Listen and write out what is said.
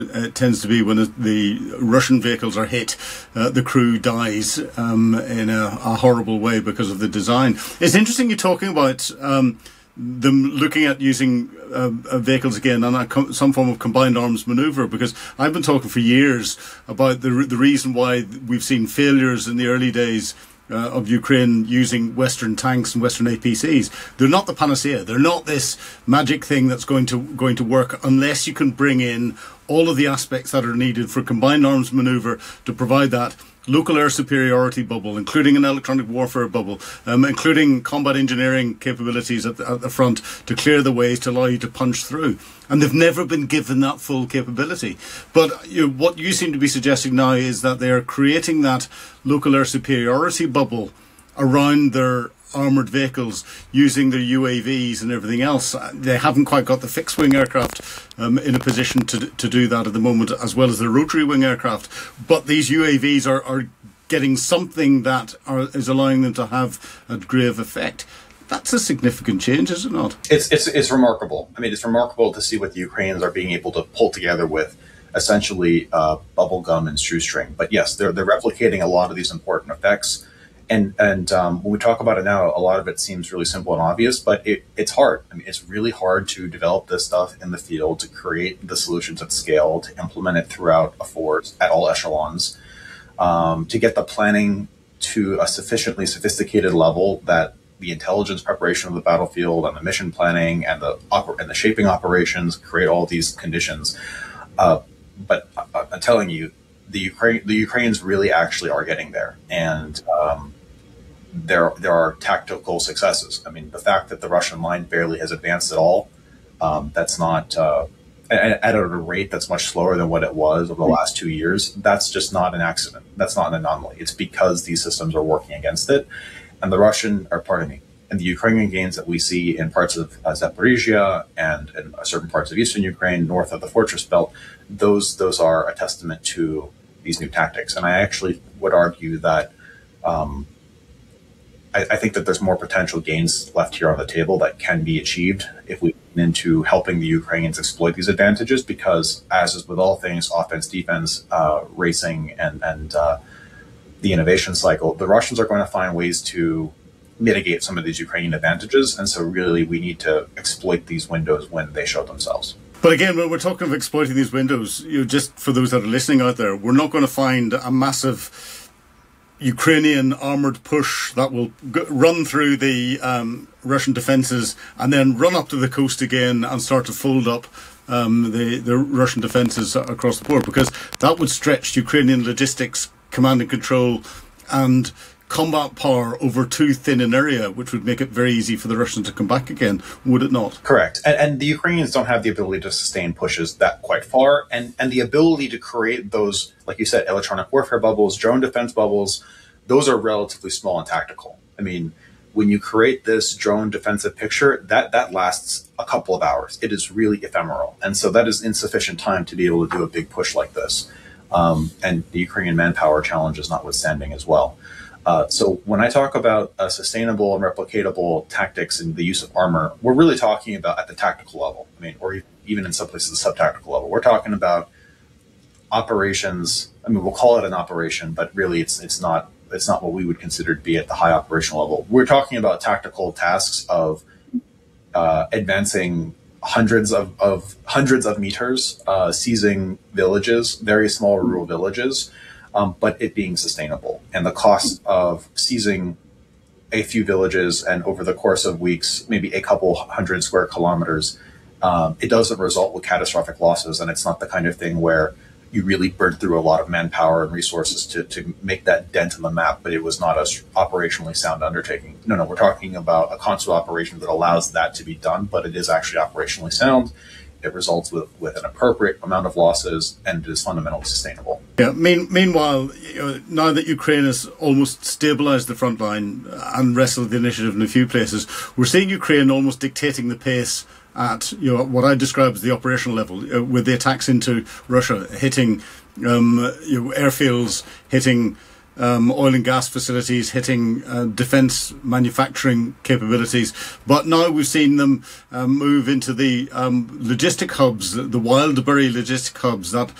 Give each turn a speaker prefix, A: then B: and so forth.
A: It tends to be when the Russian vehicles are hit, the crew dies in a horrible way because of the design. It's interesting you're talking about them looking at using vehicles again on some form of combined arms maneuver, because I've been talking for years about the reason why we've seen failures in the early days of Ukraine using Western tanks and Western APCs. They're not the panacea. They're not this magic thing that's going to work unless you can bring in all of the aspects that are needed for combined arms maneuver to provide that local air superiority bubble, including an electronic warfare bubble, including combat engineering capabilities at the front to clear the ways to allow you to punch through. And they've never been given that full capability. But what you seem to be suggesting now is that they are creating that local air superiority bubble around their armoured vehicles using their UAVs and everything else. They haven't quite got the fixed wing aircraft in a position to do that at the moment, as well as the rotary wing aircraft. But these UAVs are getting something that is allowing them to have a degree of effect. That's a significant change, is it not?
B: It's remarkable. I mean, it's remarkable to see what the Ukrainians are being able to pull together with essentially bubble gum and shoestring. But yes, they're replicating a lot of these important effects. And when we talk about it now, a lot of it seems really simple and obvious, but it's hard. I mean, it's really hard to develop this stuff in the field, to create the solutions at scale, to implement it throughout a force at all echelons, to get the planning to a sufficiently sophisticated level that the intelligence preparation of the battlefield and the mission planning and the shaping operations create all these conditions. But I'm telling you, the Ukrainians really actually are getting there, and there are tactical successes. I mean, the fact that the Russian line barely has advanced at all, that's not at a rate that's much slower than what it was over the last 2 years. That's just not an accident. That's not an anomaly. It's because these systems are working against it, and the Ukrainian gains that we see in parts of Zaporizhia and in certain parts of eastern Ukraine, north of the fortress belt, those are a testament to these new tactics. And I actually would argue that I think that there's more potential gains left here on the table that can be achieved if we get into helping the Ukrainians exploit these advantages, because as is with all things, offense, defense, racing, and the innovation cycle, the Russians are going to find ways to mitigate some of these Ukrainian advantages. And so really we need to exploit these windows when they show themselves.
A: But again, when we're talking of exploiting these windows, just for those that are listening out there, we're not going to find a massive Ukrainian armoured push that will run through the Russian defences and then run up to the coast again and start to fold up the Russian defences across the board, because that would stretch Ukrainian logistics, command and control and combat power over too thin an area, which would make it very easy for the Russians to come back again, would it not?
B: Correct. And the Ukrainians don't have the ability to sustain pushes that quite far. And the ability to create those, like you said, electronic warfare bubbles, drone defense bubbles, those are relatively small and tactical. I mean, when you create this drone defensive picture, that lasts a couple of hours. It is really ephemeral. And so that is insufficient time to be able to do a big push like this. And the Ukrainian manpower challenge is notwithstanding as well. So when I talk about sustainable and replicatable tactics and the use of armor, we're really talking about at the tactical level. I mean, or even in some places, the sub-tactical level. We're talking about operations. I mean, we'll call it an operation, but really it's not what we would consider to be at the high operational level. We're talking about tactical tasks of advancing hundreds of meters, seizing villages, very small rural villages, but it being sustainable. And the cost of seizing a few villages and over the course of weeks, maybe a couple hundred square kilometers, it doesn't result with catastrophic losses. And it's not the kind of thing where you really burn through a lot of manpower and resources to make that dent in the map, but it was not a operationally sound undertaking. No, we're talking about a console operation that allows that to be done, but it is actually operationally sound. It results with an appropriate amount of losses, and it is fundamentally sustainable.
A: Yeah. Meanwhile, now that Ukraine has almost stabilized the front line and wrestled the initiative in a few places, we're seeing Ukraine almost dictating the pace at what I describe as the operational level, with the attacks into Russia hitting airfields, hitting oil and gas facilities, hitting defence manufacturing capabilities. But now we've seen them move into the logistic hubs, the Wildberry logistic hubs that